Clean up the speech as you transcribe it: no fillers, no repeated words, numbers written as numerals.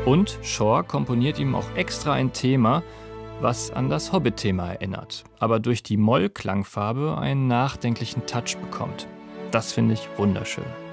Und Shore komponiert ihm auch extra ein Thema, was an das Hobbit-Thema erinnert, aber durch die Moll-Klangfarbe einen nachdenklichen Touch bekommt. Das finde ich wunderschön.